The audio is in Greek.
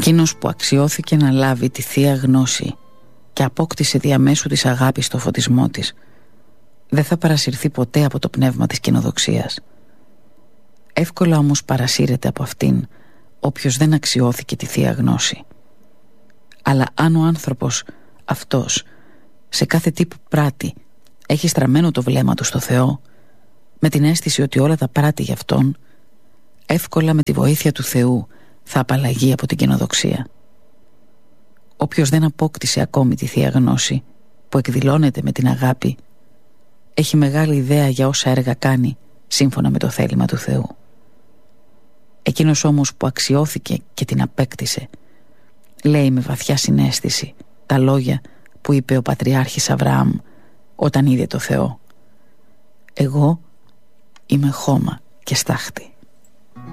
Εκείνος που αξιώθηκε να λάβει τη Θεία Γνώση και απόκτησε διαμέσου της αγάπης το φωτισμό της, δεν θα παρασυρθεί ποτέ από το πνεύμα της κοινοδοξίας. Εύκολα όμως παρασύρεται από αυτήν όποιος δεν αξιώθηκε τη Θεία Γνώση. Αλλά αν ο άνθρωπος αυτός σε κάθε τι που πράττει έχει στραμμένο το βλέμμα του στο Θεό, με την αίσθηση ότι όλα τα πράττει για Αυτόν, εύκολα με τη βοήθεια του Θεού θα απαλλαγεί από την κοινοδοξία. Όποιος δεν απόκτησε ακόμη τη Θεία Γνώση που εκδηλώνεται με την αγάπη, έχει μεγάλη ιδέα για όσα έργα κάνει σύμφωνα με το θέλημα του Θεού. Εκείνος όμως που αξιώθηκε και την απέκτησε, λέει με βαθιά συναίσθηση τα λόγια που είπε ο Πατριάρχης Αβραάμ όταν είδε το Θεό: «Εγώ είμαι χώμα και στάχτη».